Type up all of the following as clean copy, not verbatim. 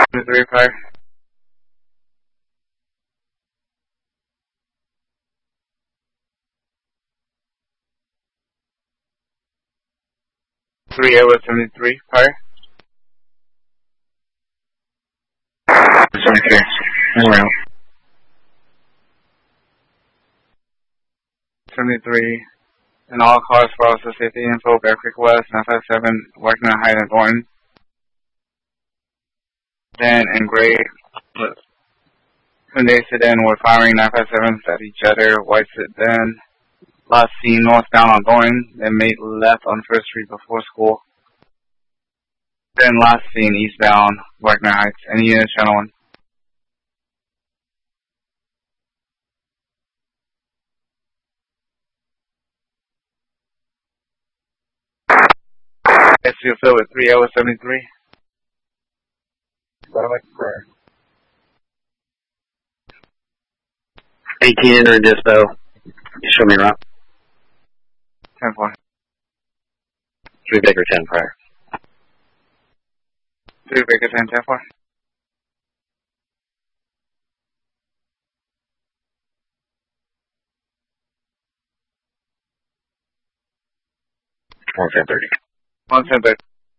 3 fire. 3 Airway 73 fire. 73. Around. 73. And all cars for also safety info, Bear Creek West, 957, Wagner Height and Thornton. Dan and Gray, Hyundai sedan were firing 957s at each other. White sedan last seen northbound on Thornton, then made left on First Street before school. Then last seen eastbound Wagner Heights. Any units, channel 1? SU fill with 3 Airway 73. Prayer. 18 enter dispo. Show me around. 10-4. 3 Baker 10 prior. 3 Baker 10, 10-4. One 1030. 110.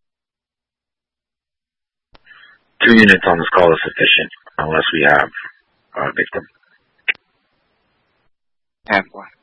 2 units on this call is sufficient unless we have a victim. 10-4.